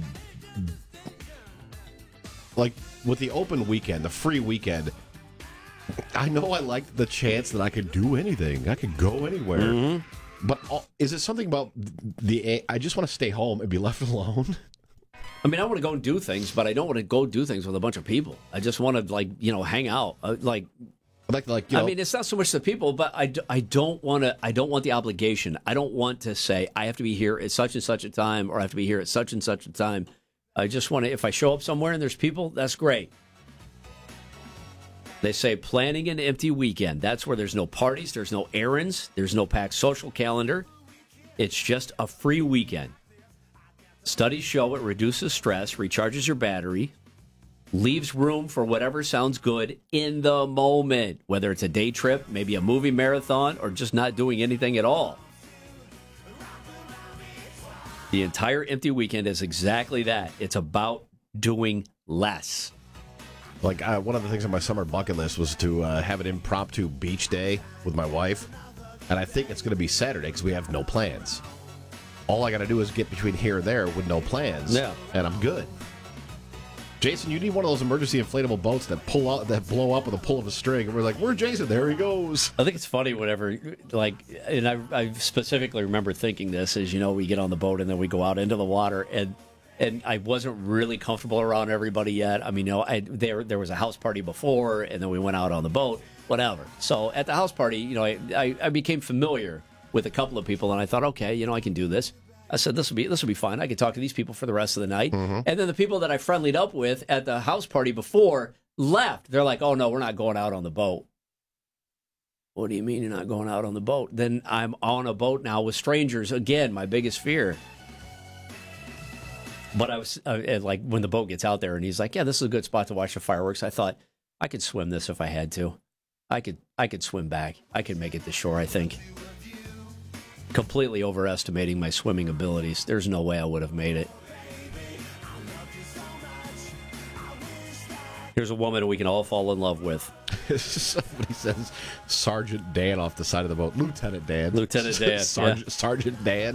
like, with the open weekend, the free weekend, I know I liked the chance that I could do anything. I could go anywhere. Mm-hmm. But uh, is it something about the, I just want to stay home and be left alone? I mean, I want to go and do things, but I don't want to go do things with a bunch of people. I just want to, like, you know, hang out. Uh, like, Like, like, you know, I mean, it's not so much the people, but I, I don't want to. I don't want the obligation. I don't want to say I have to be here at such and such a time, or I have to be here at such and such a time. I just want to. If I show up somewhere and there's people, that's great. They say planning an empty weekend. That's where there's no parties, there's no errands, there's no packed social calendar. It's just a free weekend. Studies show it reduces stress, recharges your battery, leaves room for whatever sounds good in the moment, whether it's a day trip, maybe a movie marathon, or just not doing anything at all. The entire empty weekend is exactly that. It's about doing less. Like, uh, one of the things on my summer bucket list was to uh, have an impromptu beach day with my wife. And I think it's going to be Saturday because we have no plans. All I got to do is get between here and there with no plans. Yeah. And I'm good. Jason, you need one of those emergency inflatable boats that pull out, that blow up with a pull of a string. And we're like, where's Jason? There he goes. I think it's funny whenever, like, and I, I specifically remember thinking this is, you know, we get on the boat and then we go out into the water, and and I wasn't really comfortable around everybody yet. I mean, you know, I, there there was a house party before, and then we went out on the boat, whatever. So at the house party, you know, I, I, I became familiar with a couple of people, and I thought, okay, you know, I can do this. I said, this will be this will be fine. I can talk to these people for the rest of the night. Mm-hmm. And then the people that I friendlied up with at the house party before left. They're like, oh, no, we're not going out on the boat. What do you mean you're not going out on the boat? Then I'm on a boat now with strangers. Again, my biggest fear. But I was uh, like, when the boat gets out there and he's like, yeah, this is a good spot to watch the fireworks. I thought, I could swim this if I had to. I could, I could swim back. I could make it to shore, I think. Completely overestimating my swimming abilities. There's no way I would have made it. Here's a woman we can all fall in love with. Somebody says Sergeant Dan off the side of the boat. Lieutenant Dan. Lieutenant Dan. Sergeant, yeah. Sergeant Dan.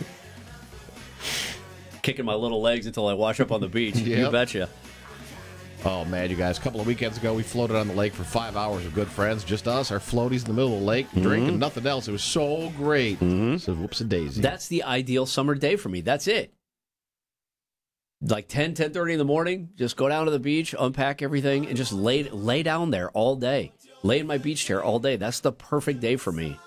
Kicking my little legs until I wash up on the beach. Yep. You betcha. Oh, man, you guys. A couple of weekends ago, we floated on the lake for five hours with good friends. Just us, our floaties in the middle of the lake, Mm-hmm. drinking, nothing else. It was so great. Mm-hmm. So, whoops-a-daisy. That's the ideal summer day for me. That's it. Like ten, ten thirty in the morning, just go down to the beach, unpack everything, and just lay, lay down there all day. Lay in my beach chair all day. That's the perfect day for me.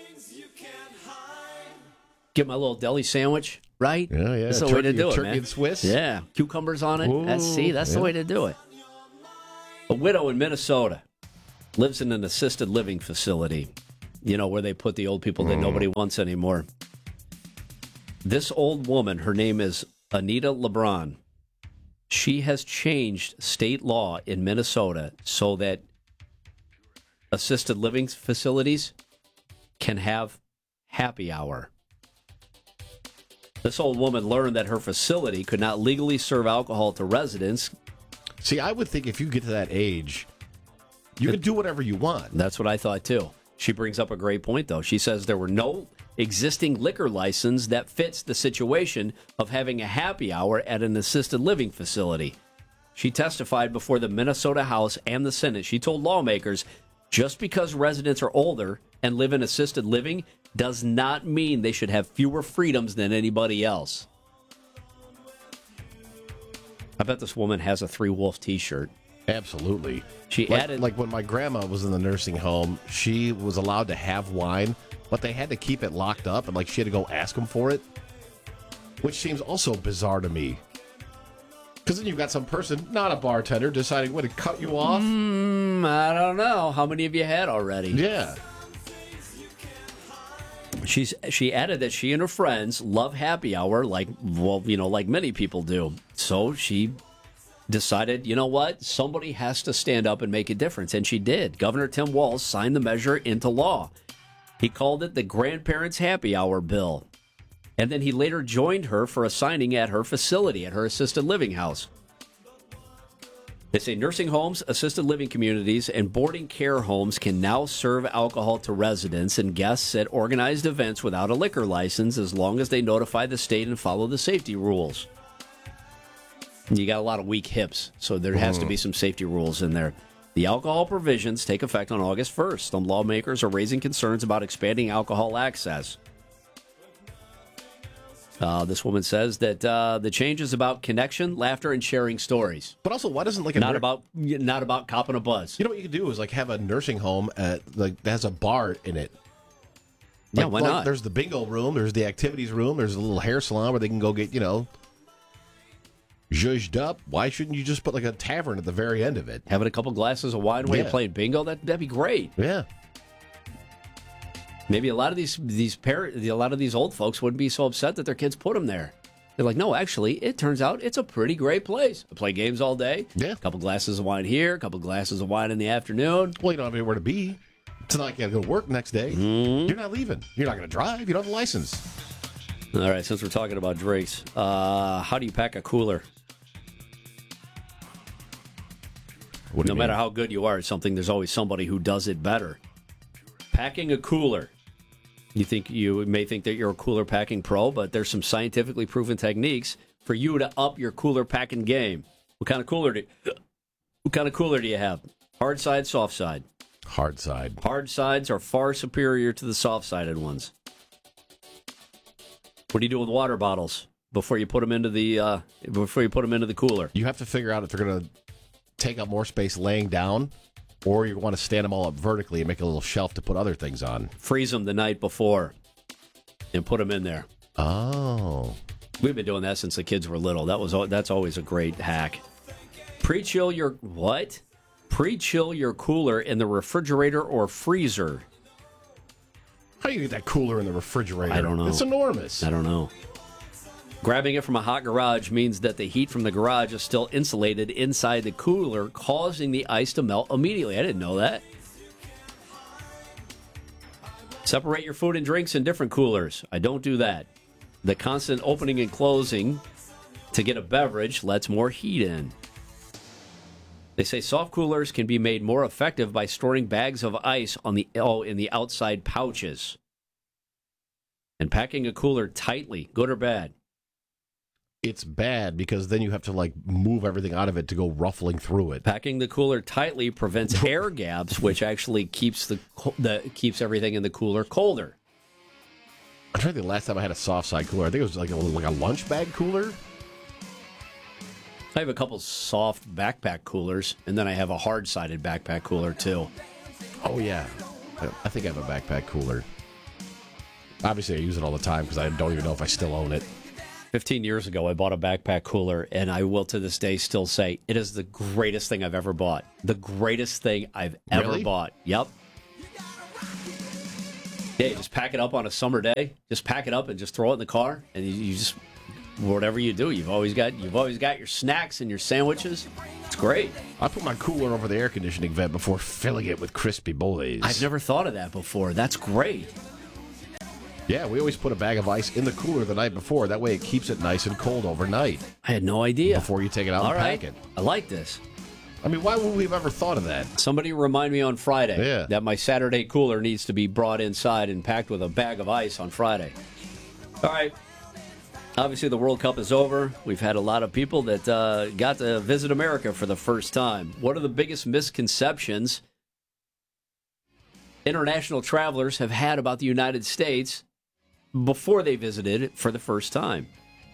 Get my little deli sandwich, right? Yeah, yeah. That's the turkey, way to do it, turkey man. and Swiss. Yeah, cucumbers on it. Ooh, that's, see, that's yeah. the way to do it. A widow in Minnesota lives in an assisted living facility, you know, where they put the old people that Mm. nobody wants anymore. This old woman, her name is Anita LeBron. She has changed state law in Minnesota so that assisted living facilities can have happy hour. This old woman learned that her facility could not legally serve alcohol to residents. See, I would think if you get to that age, you can do whatever you want. That's what I thought, too. She brings up a great point, though. She says there were no existing liquor license that fits the situation of having a happy hour at an assisted living facility. She testified before the Minnesota House and the Senate. She told lawmakers, just because residents are older and live in assisted living does not mean they should have fewer freedoms than anybody else. I bet this woman has a Three Wolf t-shirt. Absolutely. She like, added... Like when my grandma was in the nursing home, she was allowed to have wine, but they had to keep it locked up, and like she had to go ask them for it, which seems also bizarre to me. Because then you've got some person, not a bartender, deciding when to cut you off. Mm, I don't know. How many of you had already? Yeah. She's she added that she and her friends love happy hour like, well, you know, like many people do. So she decided, you know what? Somebody has to stand up and make a difference. And she did. Governor Tim Walz signed the measure into law. He called it the Grandparents' Happy Hour Bill. And then he later joined her for a signing at her facility, at her assisted living house. They say nursing homes, assisted living communities, and boarding care homes can now serve alcohol to residents and guests at organized events without a liquor license as long as they notify the state and follow the safety rules. You got a lot of weak hips, so there has to be some safety rules in there. The alcohol provisions take effect on August first. Some lawmakers are raising concerns about expanding alcohol access. Uh, this woman says that uh, the change is about connection, laughter, and sharing stories. But also, why doesn't like a not nur- about not about copping a buzz? You know what you could do is like have a nursing home at like that has a bar in it. Yeah, Like- why like, not? There's the bingo room, there's the activities room, there's a little hair salon where they can go get, you know, zhuzhed up. Why shouldn't you just put like a tavern at the very end of it? Having a couple glasses of wine while Yeah. you're playing bingo, that that'd be great. Yeah. Maybe a lot of these these parent, a lot of these old folks wouldn't be so upset that their kids put them there. They're like, no, actually, it turns out it's a pretty great place. I play games all day. Yeah. A couple glasses of wine here, a couple glasses of wine in the afternoon. Well, you don't have anywhere to be. It's not like you got to go to work next day. Mm-hmm. You're not leaving. You're not going to drive. You don't have a license. All right, since we're talking about drinks, uh, how do you pack a cooler? What do no you matter mean? how good you are at something, there's always somebody who does it better. Packing a cooler. You think you may think that you're a cooler packing pro, but there's some scientifically proven techniques for you to up your cooler packing game. What kind of cooler do What kind of cooler do you have? Hard side, soft side? Hard side. Hard sides are far superior to the soft-sided ones. What do you do with water bottles before you put them into the uh, before you put them into the cooler? You have to figure out if they're going to take up more space laying down, or you want to stand them all up vertically and make a little shelf to put other things on. Freeze them the night before and put them in there. Oh. We've been doing that since the kids were little. That was that's always a great hack. Pre-chill your what? Pre-chill your cooler in the refrigerator or freezer. How do you get that cooler in the refrigerator? I don't know. It's enormous. I don't know. Grabbing it from a hot garage means that the heat from the garage is still insulated inside the cooler, causing the ice to melt immediately. I didn't know that. Separate your food and drinks in different coolers. I don't do that. The constant opening and closing to get a beverage lets more heat in. They say soft coolers can be made more effective by storing bags of ice on the oh, in the outside pouches. And packing a cooler tightly, good or bad. it's bad because then you have to like move everything out of it to go ruffling through it. Packing the cooler tightly prevents air gaps, which actually keeps the, the keeps everything in the cooler colder. I'm trying to think the last time I had a soft side cooler. I think it was like a, like a lunch bag cooler. I have a couple soft backpack coolers, and then I have a hard-sided backpack cooler, too. Oh, yeah. I think I have a backpack cooler. Obviously, I use it all the time because I don't even know if I still own it. Fifteen years ago, I bought a backpack cooler, and I will to this day still say it is the greatest thing I've ever bought. The greatest thing I've ever Really? bought. Yep. Yeah, you just pack it up on a summer day. Just pack it up and just throw it in the car, and you, you just whatever you do, you've always got you've always got your snacks and your sandwiches. It's great. I put my cooler over the air conditioning vent before filling it with crispy boys. I've never thought of that before. That's great. Yeah, we always put a bag of ice in the cooler the night before. That way it keeps it nice and cold overnight. I had no idea. Before you take it out All and right. pack it. I like this. I mean, why would we have ever thought of that? Somebody remind me on Friday Yeah. that my Saturday cooler needs to be brought inside and packed with a bag of ice on Friday. All right. Obviously, the World Cup is over. We've had a lot of people that uh, got to visit America for the first time. What are the biggest misconceptions international travelers have had about the United States before they visited it for the first time?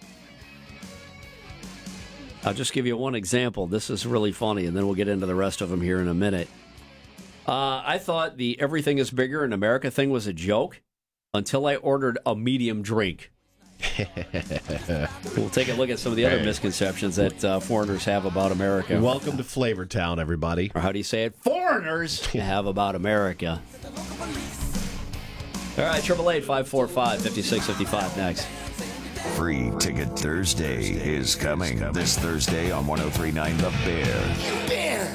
I'll just give you one example. This is really funny, and then we'll get into the rest of them here in a minute. Uh, I thought the everything is bigger in America thing was a joke until I ordered a medium drink. We'll take a look at some of the other Hey. misconceptions that uh, foreigners have about America. Welcome to Flavor Town, everybody. Or how do you say it? Foreigners have about America. All right, triple eight five four five five six five five next. Free Ticket Thursday is coming this Thursday on one oh three point nine The Bear.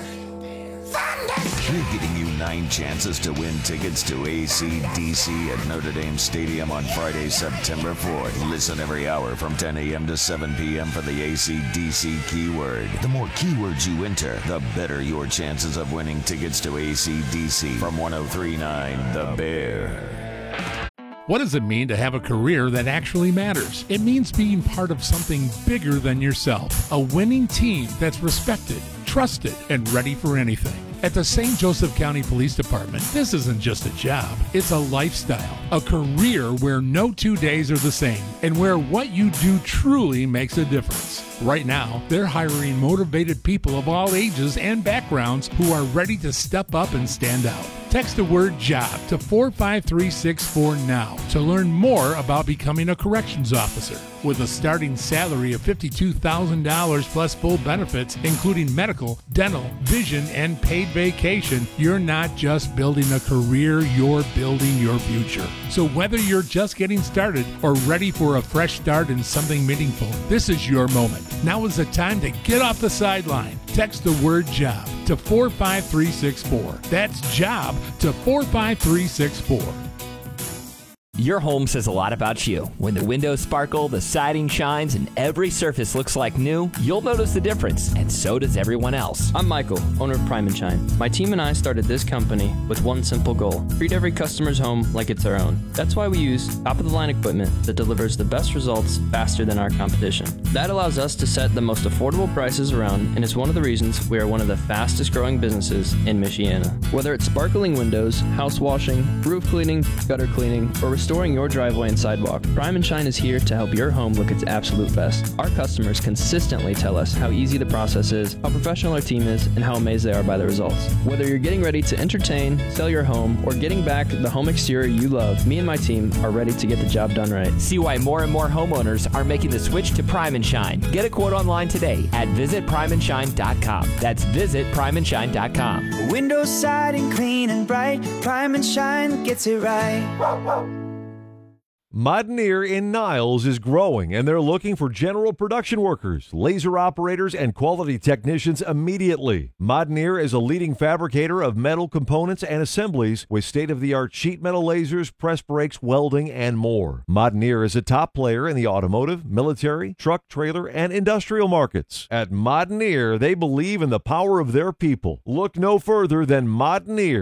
We're giving you nine chances to win tickets to A C D C at Notre Dame Stadium on Friday, September fourth. Listen every hour from ten a.m. to seven p.m. for the A C D C keyword. The more keywords you enter, the better your chances of winning tickets to A C D C from one oh three point nine The Bear. What does it mean to have a career that actually matters? It means being part of something bigger than yourself. A winning team that's respected, trusted, and ready for anything. At the Saint Joseph County Police Department, this isn't just a job, it's a lifestyle, a career where no two days are the same, and where what you do truly makes a difference. Right now, they're hiring motivated people of all ages and backgrounds who are ready to step up and stand out. Text the word JOB to four five three six four now to learn more about becoming a corrections officer. With a starting salary of fifty-two thousand dollars plus full benefits, including medical, dental, vision, and paid vacation, you're not just building a career, you're building your future. So whether you're just getting started or ready for a fresh start in something meaningful, this is your moment. Now is the time to get off the sideline. Text the word JOB to four five three six four. That's JOB to four five three six four. Your home says a lot about you. When the windows sparkle, the siding shines, and every surface looks like new, you'll notice the difference, and so does everyone else. I'm Michael, owner of Prime and Shine. My team and I started this company with one simple goal: treat every customer's home like it's our own. That's why we use top-of-the-line equipment that delivers the best results faster than our competition. That allows us to set the most affordable prices around, and is one of the reasons we are one of the fastest-growing businesses in Michiana. Whether it's sparkling windows, house washing, roof cleaning, gutter cleaning, or restoring your driveway and sidewalk, Prime and Shine is here to help your home look its absolute best. Our customers consistently tell us how easy the process is, how professional our team is, and how amazed they are by the results. Whether you're getting ready to entertain, sell your home, or getting back the home exterior you love, me and my team are ready to get the job done right. See why more and more homeowners are making the switch to Prime and Shine. Get a quote online today at visit prime and shine dot com. That's visit prime and shine dot com. Windows, siding, clean and bright. Prime and Shine gets it right. Modneer in Niles is growing, and they're looking for general production workers, laser operators, and quality technicians immediately. Modneer is a leading fabricator of metal components and assemblies with state-of-the-art sheet metal lasers, press brakes, welding, and more. Modneer is a top player in the automotive, military, truck, trailer, and industrial markets. At Modneer, they believe in the power of their people. Look no further than Modneer.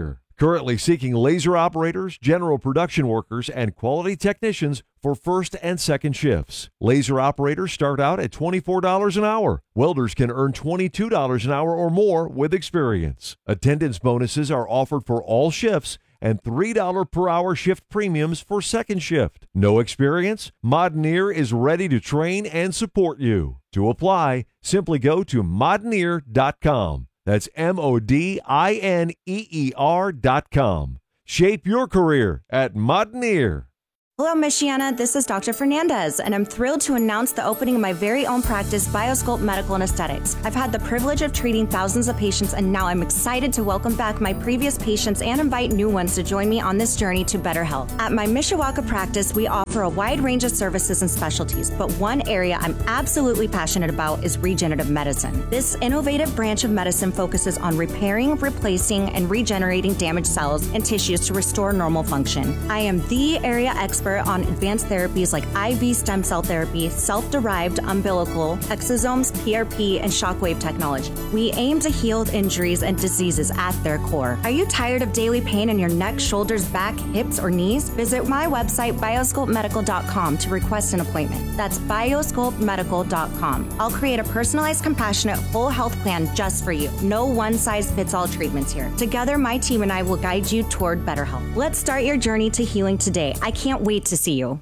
Currently seeking laser operators, general production workers, and quality technicians for first and second shifts. Laser operators start out at twenty-four dollars an hour. Welders can earn twenty-two dollars an hour or more with experience. Attendance bonuses are offered for all shifts and three dollars per hour shift premiums for second shift. No experience? Modneer is ready to train and support you. To apply, simply go to modneer dot com. That's M O D I N E E R dot com. Shape your career at Modneer. Hello, Michiana. This is Doctor Fernandez, and I'm thrilled to announce the opening of my very own practice, Biosculpt Medical and Aesthetics. I've had the privilege of treating thousands of patients, and now I'm excited to welcome back my previous patients and invite new ones to join me on this journey to better health. At my Mishawaka practice, we offer a wide range of services and specialties, but one area I'm absolutely passionate about is regenerative medicine. This innovative branch of medicine focuses on repairing, replacing, and regenerating damaged cells and tissues to restore normal function. I am the area expert on advanced therapies like I V stem cell therapy, self-derived umbilical, exosomes, P R P, and shockwave technology. We aim to heal injuries and diseases at their core. Are you tired of daily pain in your neck, shoulders, back, hips, or knees? Visit my website, biosculpt medical dot com, to request an appointment. That's biosculpt medical dot com. I'll create a personalized, compassionate, full health plan just for you. No one-size-fits-all treatments here. Together, my team and I will guide you toward better health. Let's start your journey to healing today. I can't wait to see you.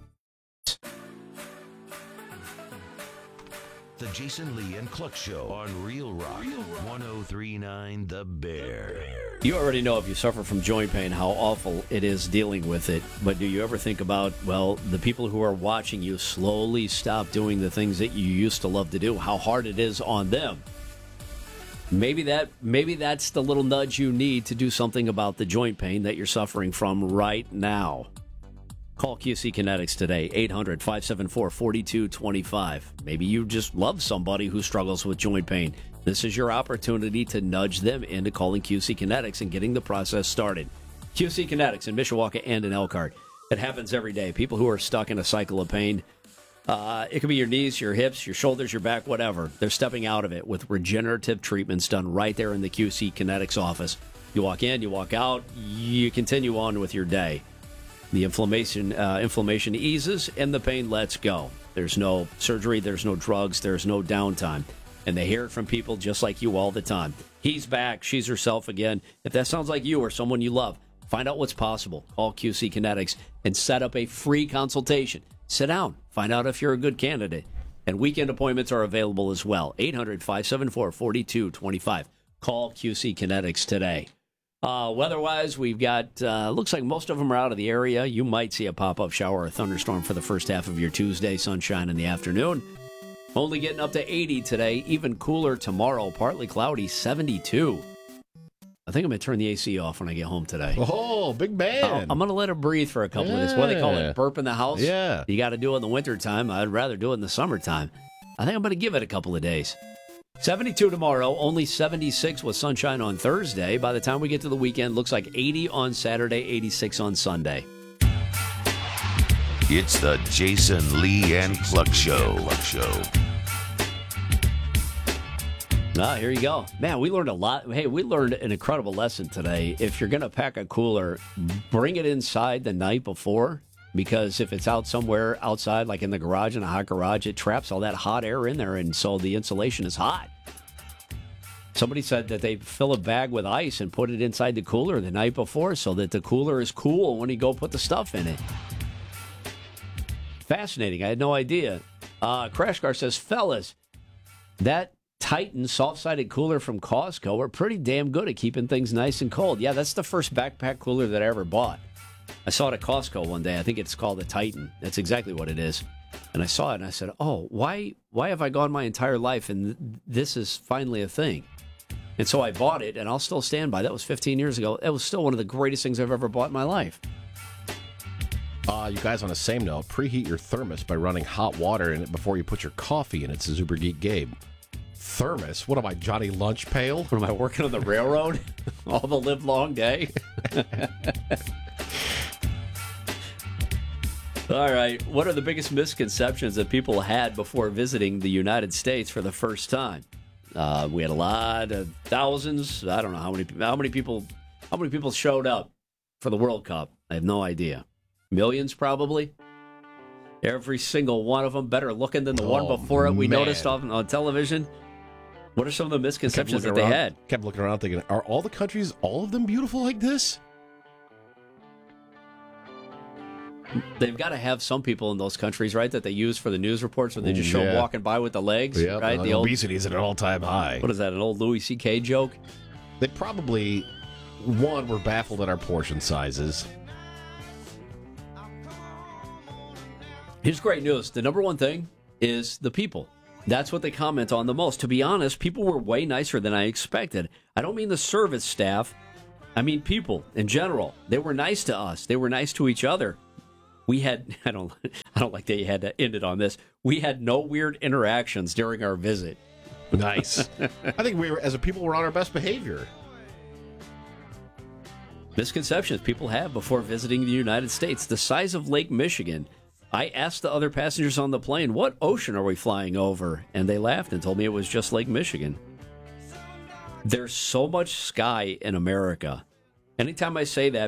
The Jason Lee and Cluck Show on Real Rock, one oh three point nine The Bear. You already know if you suffer from joint pain how awful it is dealing with it, but do you ever think about, well, the people who are watching you slowly stop doing the things that you used to love to do, how hard it is on them? Maybe that maybe that's the little nudge you need to do something about the joint pain that you're suffering from right now. Call Q C Kinetics today, eight hundred, five seven four, four two two five. Maybe you just love somebody who struggles with joint pain. This is your opportunity to nudge them into calling Q C Kinetics and getting the process started. Q C Kinetics in Mishawaka and in Elkhart. It happens every day. People who are stuck in a cycle of pain, uh, it could be your knees, your hips, your shoulders, your back, whatever. They're stepping out of it with regenerative treatments done right there in the Q C Kinetics office. You walk in, you walk out, you continue on with your day. The inflammation uh, inflammation eases and the pain lets go. There's no surgery, there's no drugs, there's no downtime. And they hear it from people just like you all the time. He's back, she's herself again. If that sounds like you or someone you love, find out what's possible. Call Q C Kinetics and set up a free consultation. Sit down, find out if you're a good candidate. And weekend appointments are available as well. eight hundred, five seven four, four two two five. Call Q C Kinetics today. Uh, weather-wise, we've got, uh, looks like most of them are out of the area. You might see a pop-up shower or thunderstorm for the first half of your Tuesday. Sunshine in the afternoon. Only getting up to eighty today. Even cooler tomorrow. Partly cloudy, seventy-two. I think I'm going to turn the A C off when I get home today. Oh, big man. I'll, I'm going to let it breathe for a couple yeah. of days. What do they call it? Burp in the house? Yeah. You got to do it in the wintertime. I'd rather do it in the summertime. I think I'm going to give it a couple of days. seventy-two tomorrow, only seventy-six with sunshine on Thursday. By the time we get to the weekend, looks like eighty on Saturday, eighty-six on Sunday. It's the Jason Lee and Cluck Show. Show. Ah, here you go. Man, we learned a lot. Hey, we learned an incredible lesson today. If you're going to pack a cooler, bring it inside the night before, because if it's out somewhere outside, like in the garage, in a hot garage, it traps all that hot air in there, and so the insulation is hot. Somebody said that they fill a bag with ice and put it inside the cooler the night before so that the cooler is cool when you go put the stuff in it. Fascinating. I had no idea. Uh, Crash Car says, fellas, that Titan soft-sided cooler from Costco are pretty damn good at keeping things nice and cold. Yeah, that's the first backpack cooler that I ever bought. I saw it at Costco one day. I think it's called a Titan. That's exactly what it is. And I saw it and I said, oh, why why have I gone my entire life and th- this is finally a thing? And so I bought it, and I'll still stand by. That was fifteen years ago. It was still one of the greatest things I've ever bought in my life. Uh, you guys, on the same note, preheat your thermos by running hot water in it before you put your coffee in it. It's a Super Geek Gabe. Thermos? What am I, Johnny Lunch Pail? What am I, working on the railroad all the live long day? All right. What are the biggest misconceptions that people had before visiting the United States for the first time? Uh, we had a lot of thousands. I don't know how many how many people How many people showed up for the World Cup? I have no idea. Millions, probably. Every single one of them better looking than the Oh, one before it we man. noticed on, on television. What are some of the misconceptions that they around, had? Kept looking around thinking, are all the countries, all of them beautiful like this? They've got to have some people in those countries, right, that they use for the news reports when they just show Yeah. them walking by with the legs, Yep, right? uh, The old, obesity is at an all-time high. what is that, an old Louis C K joke? They probably, one, were baffled at our portion sizes. Here's great news. The number one thing is the people. That's what they comment on the most. To be honest, people were way nicer than I expected. I don't mean the service staff. I mean people in general. They were nice to us. They were nice to each other. We had, I don't, I don't like that you had to end it on this. We had no weird interactions during our visit. Nice. I think we were, as a people, were on our best behavior. Misconceptions people have before visiting the United States. The size of Lake Michigan. I asked the other passengers on the plane, what ocean are we flying over? And they laughed and told me it was just Lake Michigan. There's so much sky in America. Anytime I say that,